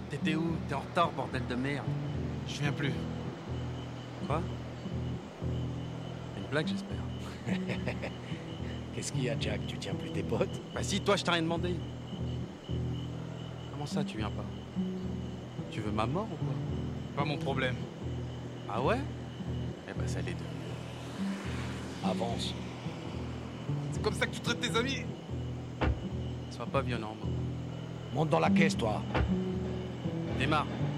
T'étais où? T'es en retard, bordel de merde. Je viens plus. Quoi? C'est une blague, j'espère. Qu'est-ce qu'il y a, Jack? Tu tiens plus tes potes? Bah si, toi, je t'ai rien demandé. Comment ça, tu viens pas? Tu veux ma mort ou quoi? Pas mon problème. Ah ouais? Eh ben, ça l'est deux. Avance. C'est comme ça que tu traites tes amis? Sois pas violent, moi. Monte dans la caisse, toi. Démarre.